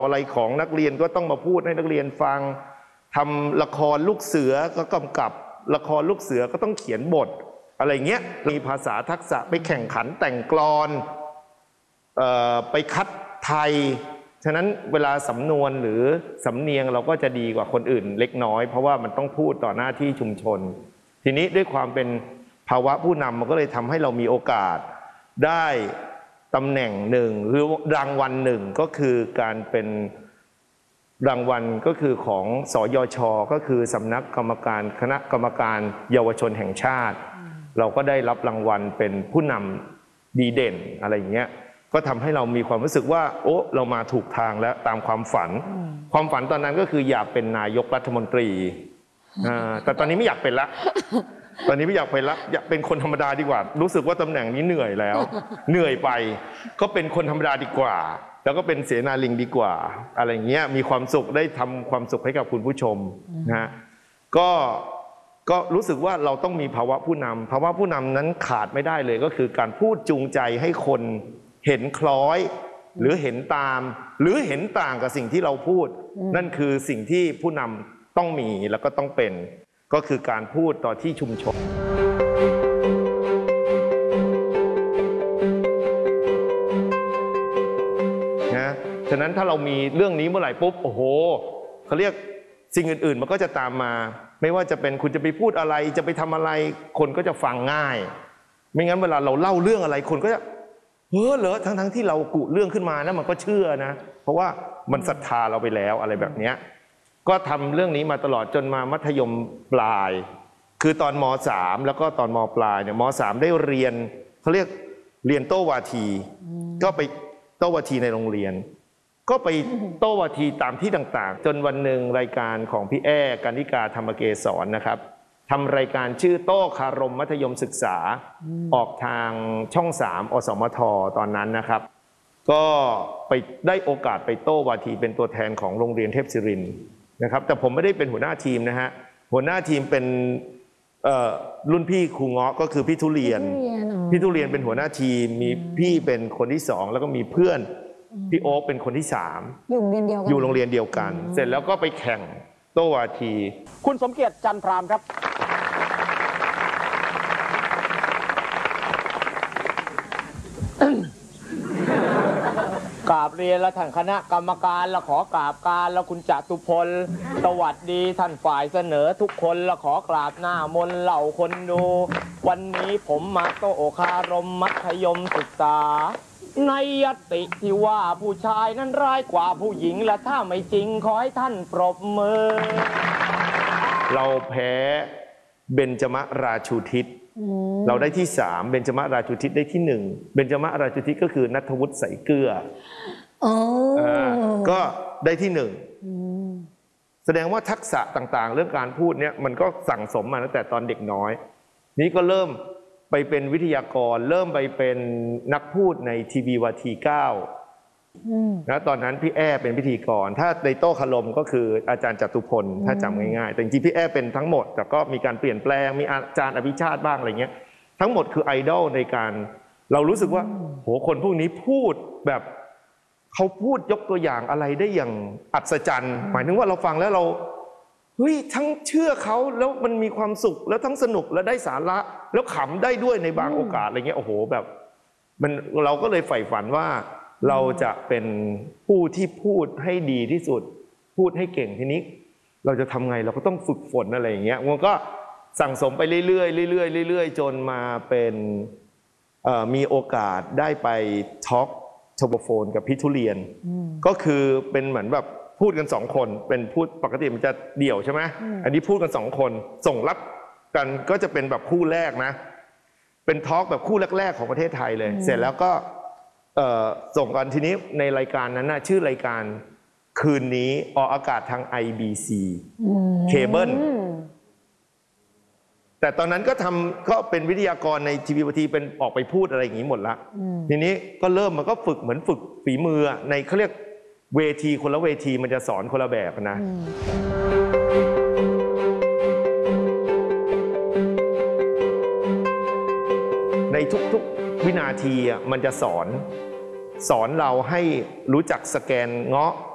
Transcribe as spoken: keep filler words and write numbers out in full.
อะไรของนักเรียนก็ต้องมาพูดให้นักเรียนฟังทำละครลูกเสือก็กำกับละครลูกเสือก็ต้องเขียนบทอะไรเงี้ยมีภาษาทักษะไปแข่งขันแต่งกลอนเอ่อไปคัดไทยฉะนั้นเวลาสำนวนหรือสำเนียงเราก็จะดีกว่าคนอื่นเล็กน้อยเพราะว่ามันต้องพูดต่อหน้าที่ชุมชนทีนี้ด้วยความเป็นภาวะผู้นำมันก็เลยทำให้เรามีโอกาสได้ตำแหน่งหนึ่งหรือรางวัลหนึ่งก็คือการเป็นรางวัลก็คือของสยช.ก็คือสำนักกรรมการคณะกรรมการเยาวชนแห่งชาติเราก็ได้รับรางวัลเป็นผู้นำดีเด่นอะไรอย่างเงี้ยก็ทำให้เรามีความรู้สึกว่าโอ้เรามาถูกทางแล้วตามความฝันความฝันตอนนั้นก็คืออยากเป็นนายกรัฐมนตรีแต่ตอนนี้ไม่อยากเป็นละตอนนี้ไม่อยากเป็นละอยากเป็นคนธรรมดาดีกว่ารู้สึกว่าตำแหน่งนี้เหนื่อยแล้วเหนื่อยไปก็เป็นคนธรรมดาดีกว่าแล้วก็เป็นเสนาลิงดีกว่าอะไรเงี้ยมีความสุขได้ทำความสุขให้กับคุณผู้ชมนะฮะก็ก็รู้สึกว่าเราต้องมีภาวะผู้นำภาวะผู้นำนั้นขาดไม่ได้เลยก็คือการพูดจูงใจให้คนเห็นคล้อยหรือเห็นตามหรือเห็นต่างกับสิ่งที่เราพูดนั่นคือสิ่งที่ผู้นำต้องมีแล้วก็ต้องเป็นก็คือการพูดต่อที่ชุมชนนะฉะนั้นถ้าเรามีเรื่องนี้เมื่อไหร่ปุ๊บโอ้โหเขาเรียกสิ่งอื่นๆมันก็จะตามมาไม่ว่าจะเป็นคุณจะไปพูดอะไรจะไปทำอะไรคนก็จะฟังง่ายไม่งั้นเวลาเราเล่าเรื่องอะไรคนก็จะเฮ้อเหรอทั้งๆที่เรากุเรื่องขึ้นมานะมันก็เชื่อนะเพราะว่ามันศรัทธาเราไปแล้วอะไรแบบนี้ก็ทำเรื่องนี้มาตลอดจนมามัธยมปลายคือตอนม.สาม แล้วก็ตอนม.ปลายเนี่ยม.สาม ได้เรียนเขาเรียกเรียนโต้วาทีก็ไปโต้วาทีในโรงเรียนก็ไปโต้วาทีตามที่ต่างๆจนวันหนึ่งรายการของพี่แอ้กนิกาธรรมเกศรนะครับทำรายการชื่อโต้คารมมัธยมศึกษาออกทางช่องสามอสมทตอนนั้นนะครับก็ไปได้โอกาสไปโต้วาทีเป็นตัวแทนของโรงเรียนเทพศิรินทร์นะครับแต่ผมไม่ได้เป็นหัวหน้าทีมนะฮะหัวหน้าทีมเป็นรุ่นพี่ครูเงาะก็คือพี่ทุเรียนพี่ทุเรียนเป็นหัวหน้าทีมมีพี่เป็นคนที่สองแล้วก็มีเพื่อนพี่โอ๊คเป็นคนที่สามอยู่โรงเรียนเดียวกันอยู่โรงเรียนเดียวกันเสร็จแล้วก็ไปแข่งโต้วาทีคุณสมเกียรติจันทรามครับกราบเรียนและท่านคณะกรรมการและขอกราบการและคุณจตุพลสวัสดีท่านฝ่ายเสนอทุกคนและขอกราบหน้ามนเหล่าคนดูวันนี้ผมมาโต้คารมมัธยมศึกษาในยติที่ว่าผู้ชายนั้นร้ายกว่าผู้หญิงและถ้าไม่จริงขอให้ท่านปรบมือเราแพ้เบญจมราชูทิศเราได้ที่สามเบญจมราชูทิศได้ที่หนึ่งเบญจมราชูทิศก็คือณัฐวุฒิใสเกลือก็ได้ที่หนึ่งแสดงว่าทักษะต่างๆเรื่องการพูดเนี่ยมันก็สั่งสมมาตั้งแต่ตอนเด็กน้อยนี้ก็เริ่มไปเป็นวิทยากรเริ่มไปเป็นนักพูดในทีวีวาทีเก้านะตอนนั้นพี่แอ้เป็นพิธีกรถ้าในโต้คารมก็คืออาจารย์จตุพลถ้าจำง่ายๆแต่จริงๆพี่แอ้เป็นทั้งหมดแต่ก็มีการเปลี่ยนแปลงมีอาจารย์อภิชาติบ้างอะไรเงี้ยทั้งหมดคือไอดอลในการเรารู้สึกว่าโหคนพวกนี้พูดแบบเขาพูดยกตัวอย่างอะไรได้อย่างอัศจรรย์หมายถึงว่าเราฟังแล้วเราเฮ้ยทั้งเชื่อเขาแล้วมันมีความสุขแล้วทั้งสนุกและได้สาระแล้วขำได้ด้วยในบางโอกาสอะไรเงี้ยโอ้โหแบบมันเราก็เลยใฝ่ฝันว่าเราจะเป็นผู้ที่พูดให้ดีที่สุดพูดให้เก่งทีนี้เราจะทำไงเราก็ต้องฝึกฝนอะไรอย่างเงี้ยมันก็สั่งสมไปเรื่อยๆเรื่อยๆเรื่อยๆจนมาเป็นมีโอกาสได้ไปทอล์กโทรโฟนกับพี่ทุเรียนก็คือเป็นเหมือนแบบพูดกันสองคนเป็นพูดปกติมันจะเดี่ยวใช่ไหมอันนี้พูดกันสองคนส่งรับกันก็จะเป็นแบบคู่แรกนะเป็นทอล์กแบบคู่แรกๆของประเทศไทยเลยเสร็จแล้วก็ส่งกันทีนี้ในรายการนั้นนะชื่อรายการคืนนี้ออกอากาศทาง ไอ บี ซี เคเบิลแต่ตอนนั้นก็ทำก็เป็นวิทยากรในทีวีทีเป็นออกไปพูดอะไรอย่างนี้หมดละทีนี้ก็เริ่มมันก็ฝึกเหมือนฝึกฝีมือในเขาเรียกเวทีคนละเวทีมันจะสอนคนละแบบนะในทุกๆวินาทีมันจะสอนสอนเราให้รู้จักสแกนเงาะ